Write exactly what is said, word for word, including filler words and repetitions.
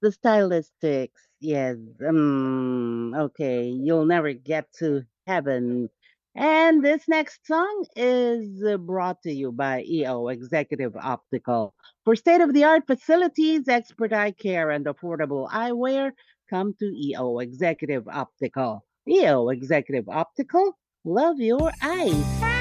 the stylistics. Yes. Um, okay. You'll never get to heaven. And this next song is uh, brought to you by E O Executive Optical. For state of the art facilities, expert eye care, and affordable eyewear, come to E O Executive Optical. E O Executive Optical, love your eyes.